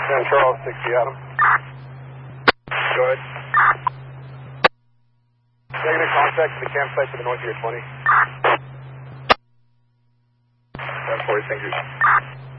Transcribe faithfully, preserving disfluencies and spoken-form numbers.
San Charles, sixty Adam. Go ahead. Negative contact to the campsite to the north of your twenty. ten forty, thank you.